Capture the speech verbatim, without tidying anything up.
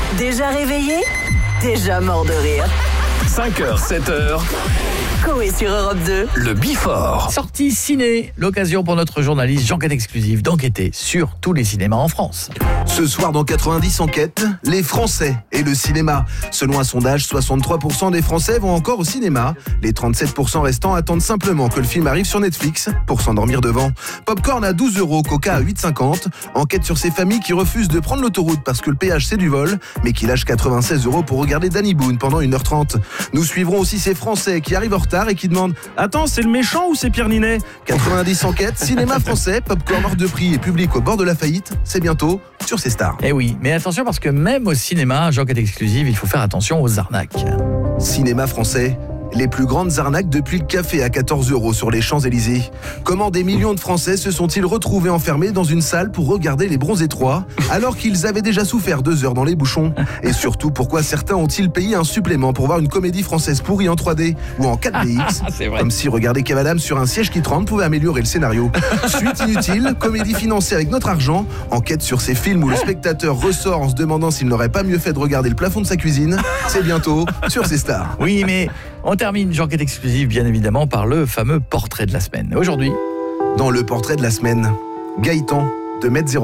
Déjà réveillé? Déjà mort de rire. cinq heures, sept heures. Coé sur Europe deux. Le Before. Sortie ciné, l'occasion pour notre journaliste Jean-Cat Exclusif d'enquêter sur tous les cinémas en France. Ce soir dans quatre-vingt-dix enquêtes, les Français et le cinéma. Selon un sondage, soixante-trois pour cent des Français vont encore au cinéma. Les trente-sept pour cent restants attendent simplement que le film arrive sur Netflix pour s'endormir devant. Popcorn à douze euros, Coca à huit cinquante. Enquête sur ces familles qui refusent de prendre l'autoroute parce que le péage c'est du vol, mais qui lâchent quatre-vingt-seize euros pour regarder Danny Boone pendant une heure trente. Nous suivrons aussi ces Français qui arrivent en retard et qui demandent « Attends, c'est le méchant ou c'est Pierre Ninet ?» quatre-vingt-dix enquêtes, cinéma français, popcorn hors de prix et public au bord de la faillite. C'est bientôt sur ces stars. Eh oui, mais attention parce que même au cinéma, Jean-Cat Exclusif, il faut faire attention aux arnaques. Cinéma français. Les plus grandes arnaques depuis le café à quatorze euros sur les Champs-Élysées. Comment des millions de Français se sont-ils retrouvés enfermés dans une salle pour regarder les Bronzés trois alors qu'ils avaient déjà souffert deux heures dans les bouchons? Et surtout, pourquoi certains ont-ils payé un supplément pour voir une comédie française pourrie en trois D ou en quatre D X? C'est vrai. Comme si regarder Kev Adams sur un siège qui tremble pouvait améliorer le scénario. Suite inutile, comédie financée avec notre argent, enquête sur ces films où le spectateur ressort en se demandant s'il n'aurait pas mieux fait de regarder le plafond de sa cuisine. C'est bientôt sur ces stars. Oui, mais on termine Jean-Cat Exclusif, bien évidemment, par le fameux portrait de la semaine. Aujourd'hui, Dans le portrait de la semaine, Gaëtan de Metz zéro